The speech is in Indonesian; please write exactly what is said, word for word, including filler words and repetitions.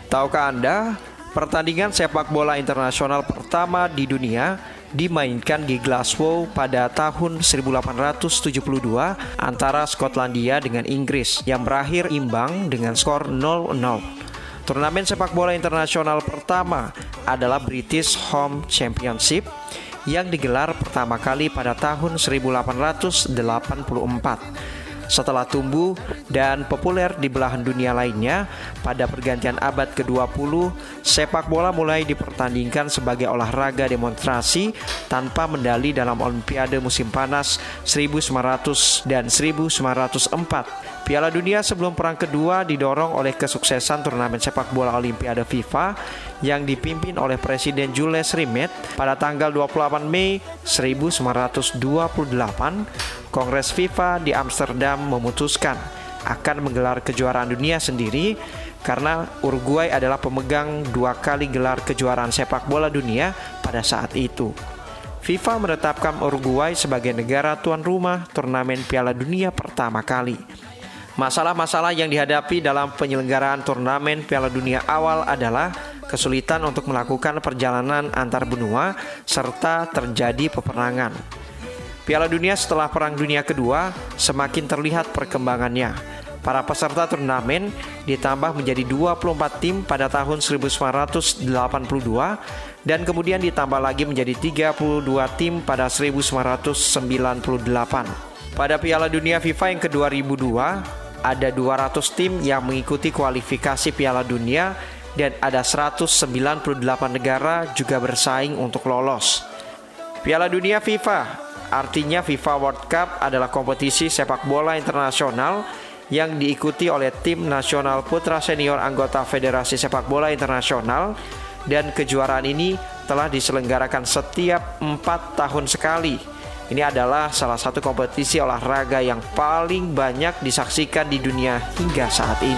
Tahukah Anda, pertandingan sepak bola internasional pertama di dunia dimainkan di Glasgow pada tahun seribu delapan ratus tujuh puluh dua antara Skotlandia dengan Inggris yang berakhir imbang dengan skor nol nol. Turnamen sepak bola internasional pertama adalah British Home Championship yang digelar pertama kali pada tahun seribu delapan ratus delapan puluh empat. Setelah tumbuh dan populer di belahan dunia lainnya, pada pergantian abad ke dua puluh, sepak bola mulai dipertandingkan sebagai olahraga demonstrasi tanpa medali dalam Olimpiade musim panas seribu sembilan ratus dan seribu sembilan ratus empat. Piala Dunia sebelum Perang Kedua didorong oleh kesuksesan turnamen sepak bola Olimpiade FIFA yang dipimpin oleh Presiden Jules Rimet. Pada tanggal dua puluh delapan Mei seribu sembilan ratus dua puluh delapan, Kongres FIFA di Amsterdam memutuskan akan menggelar kejuaraan dunia sendiri karena Uruguay adalah pemegang dua kali gelar kejuaraan sepak bola dunia pada saat itu. FIFA menetapkan Uruguay sebagai negara tuan rumah turnamen Piala Dunia pertama kali. Masalah-masalah yang dihadapi dalam penyelenggaraan turnamen Piala Dunia awal adalah kesulitan untuk melakukan perjalanan antar benua serta terjadi peperangan. Piala Dunia setelah Perang Dunia Kedua semakin terlihat perkembangannya. Para peserta turnamen ditambah menjadi dua puluh empat tim pada tahun seribu sembilan ratus delapan puluh dua dan kemudian ditambah lagi menjadi tiga puluh dua tim pada seribu sembilan ratus sembilan puluh delapan. Pada Piala Dunia FIFA yang ke dua ribu dua, ada dua ratus tim yang mengikuti kualifikasi Piala Dunia dan ada seratus sembilan puluh delapan negara juga bersaing untuk lolos. Piala Dunia FIFA, artinya FIFA World Cup, adalah kompetisi sepak bola internasional yang diikuti oleh tim nasional putra senior anggota Federasi Sepak Bola Internasional, dan kejuaraan ini telah diselenggarakan setiap empat tahun sekali. Ini adalah salah satu kompetisi olahraga yang paling banyak disaksikan di dunia hingga saat ini.